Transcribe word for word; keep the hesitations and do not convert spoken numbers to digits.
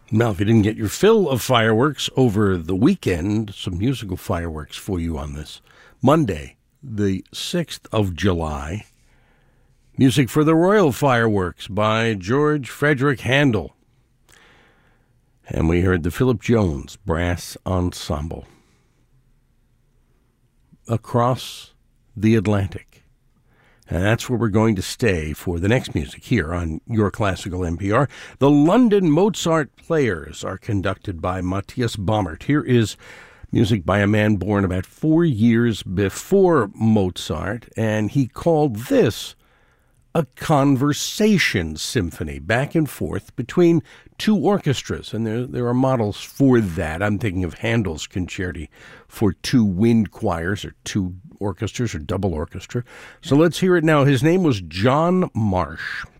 Now, if you didn't get your fill of fireworks over the weekend, some musical fireworks for you on this Monday, the sixth of July. Music for the Royal Fireworks by George Frederick Handel. And we heard the Philip Jones Brass Ensemble. Across the Atlantic. And that's where we're going to stay for the next music here on Your Classical N P R. The London Mozart Players are conducted by Matthias Baumert. Here is music by a man born about four years before Mozart, and he called this a conversation symphony, back and forth between two orchestras, and there there are models for that. I'm thinking of Handel's Concerti for two wind choirs, or two orchestras, or double orchestra. So let's hear it now. His name was John Marsh.